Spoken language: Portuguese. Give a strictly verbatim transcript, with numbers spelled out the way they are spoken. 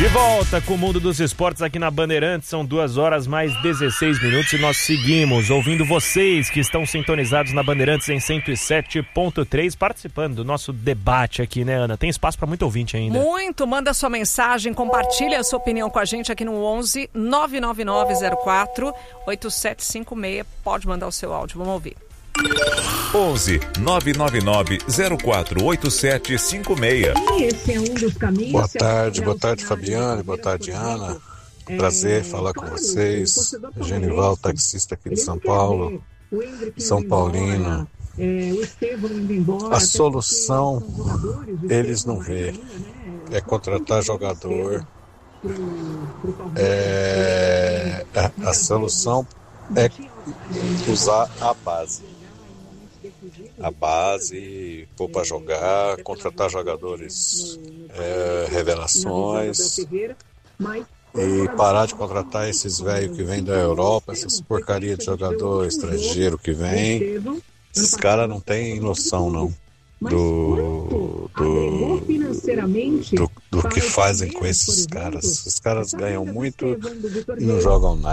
De volta com o Mundo dos Esportes aqui na Bandeirantes, são duas horas mais dezesseis minutos e nós seguimos ouvindo vocês que estão sintonizados na Bandeirantes em cento e sete ponto três, participando do nosso debate aqui, né, Ana? Tem espaço para muito ouvinte ainda. Muito, manda sua mensagem, compartilha a sua opinião com a gente aqui no onze nove nove nove zero quatro oito sete cinco seis, pode mandar o seu áudio, vamos ouvir. onze nove nove nove zero quatro oito sete cinco seis. Esse é um dos caminhos. Boa tarde, boa tarde Fabiane, boa tarde Ana. Prazer falar com vocês. Genival, taxista aqui de São Paulo, São Paulino. A solução eles não vê, é contratar jogador. É, a, a solução é usar a base. A base, pôr para jogar, contratar jogadores é, revelações e parar de contratar esses velhos que vêm da Europa, essas porcarias de jogador estrangeiro que vem. Esses caras não têm noção não do, do, do, do que fazem com esses caras. Esses caras ganham muito e não jogam nada.